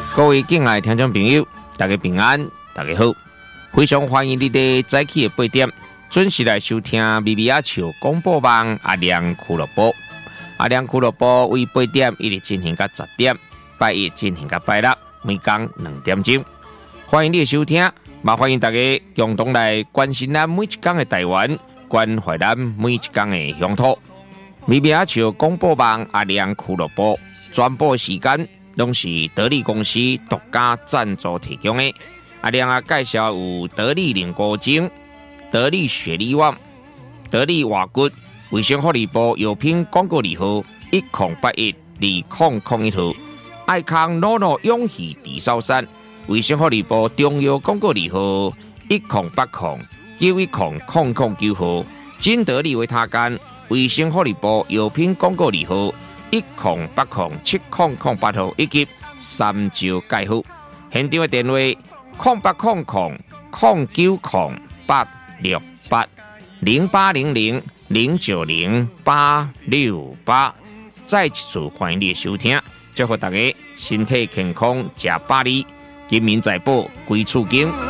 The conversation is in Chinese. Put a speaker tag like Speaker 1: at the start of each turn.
Speaker 1: 各位敬爱的听众朋友，大家平安，大家好，非常欢迎你哋早起的8点准时来收听咪咪阿笑广播网阿亮俱乐部。阿亮俱乐部为8点一直进行到10点，拜一进行到拜六，每天2点钟。欢迎你的收听，也欢迎大家共同来关心咱每一天的台湾，关怀咱每一天的乡土。咪咪阿笑广播网阿亮俱乐部转播时间拢是得力公司独家赞助提供的。阿亮啊，介绍有得力凝固精、得力雪力旺、得力瓦骨、卫生福利部药品广告字号10812001号，爱康诺诺永续地烧山，卫生福利部中药广告字号1080910009号，金得力维他干，卫生福利部药品广告字号10807008号，以及三招介护。现场的电话0800-090868680800090868。再一次欢迎你的收听，祝福大家身体健康，吃百里，金民财宝归厝经。